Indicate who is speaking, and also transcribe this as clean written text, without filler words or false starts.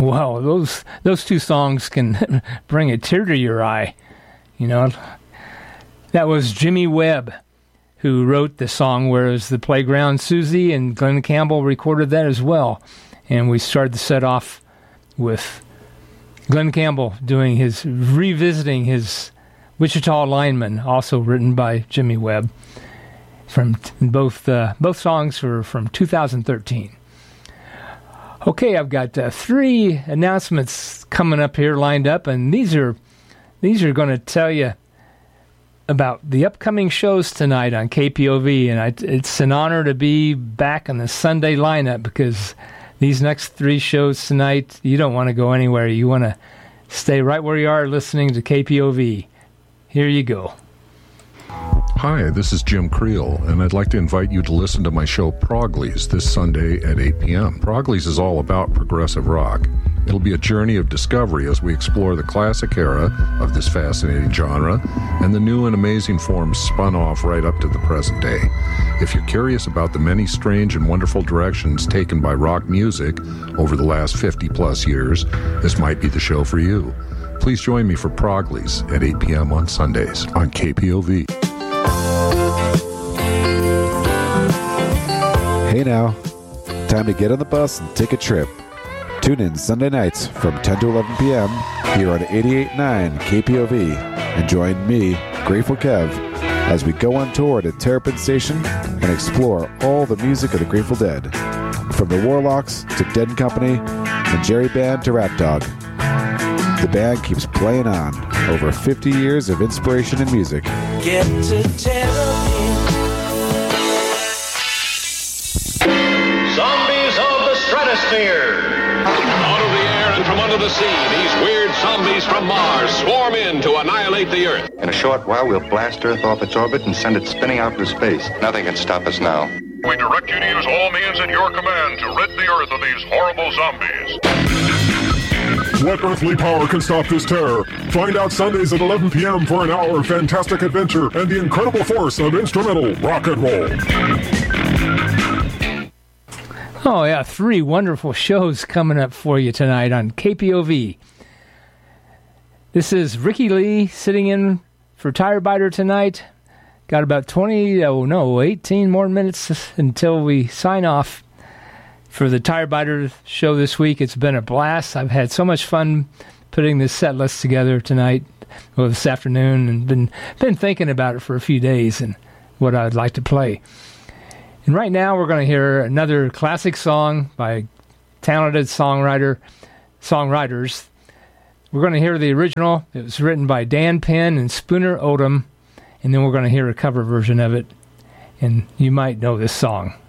Speaker 1: Well, those two songs can bring a tear to your eye. You know, that was Jimmy Webb who wrote the song, whereas the Playground Susie and Glenn Campbell recorded that as well. And we started the set off with Glenn Campbell revisiting his Wichita Lineman, also written by Jimmy Webb. From both songs were from 2013. Okay, I've got 3 announcements coming up here lined up, and these are going to tell you about the upcoming shows tonight on KPOV, and it's an honor to be back on the Sunday lineup because these next 3 shows tonight, you don't want to go anywhere. You want to stay right where you are listening to KPOV. Here you go.
Speaker 2: Hi, this is Jim Creel, and I'd like to invite you to listen to my show Proglies this Sunday at 8 p.m. Proglies is all about progressive rock. It'll be a journey of discovery as we explore the classic era of this fascinating genre and the new and amazing forms spun off right up to the present day. If you're curious about the many strange and wonderful directions taken by rock music over the last 50-plus years, this might be the show for you. Please join me for Proglies at 8 p.m. on Sundays on KPOV.
Speaker 3: Hey now, time to get on the bus and take a trip. Tune in Sunday nights from 10 to 11 p.m. here on 88.9 KPOV and join me, Grateful Kev, as we go on tour to Terrapin Station and explore all the music of the Grateful Dead. From the Warlocks to Dead & Company and Jerry Band to Rat Dog. The band keeps playing on. Over 50 years of inspiration and music.
Speaker 4: Get to Terrapin.
Speaker 5: Zombies of the stratosphere. Out of the air and from under the sea, these weird zombies from Mars swarm in to annihilate the Earth.
Speaker 6: In a short while, we'll blast Earth off its orbit and send it spinning out into space. Nothing can stop us now.
Speaker 7: We direct you to use all means at your command to rid the Earth of these horrible zombies.
Speaker 8: What earthly power can stop this terror? Find out Sundays at 11 p.m. for an hour of fantastic adventure and the incredible force of instrumental rock and roll.
Speaker 1: Oh, yeah, 3 wonderful shows coming up for you tonight on KPOV. This is Ricky Lee sitting in for Tire Biter tonight. Got about 18 more minutes until we sign off for the Tire Biter show this week. It's been a blast. I've had so much fun putting this set list together tonight, or this afternoon, and been thinking about it for a few days and what I'd like to play. And right now we're going to hear another classic song by talented songwriters. We're going to hear the original. It was written by Dan Penn and Spooner Oldham, and then we're going to hear a cover version of it, and you might know this song.